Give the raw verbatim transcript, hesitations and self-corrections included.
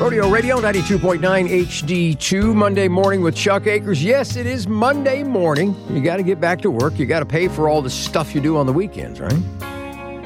Rodeo Radio, ninety-two point nine H D two, Monday morning with Chuck Akers. Yes, it is Monday morning. You got to get back to work. You got to pay for all the stuff you do on the weekends, right?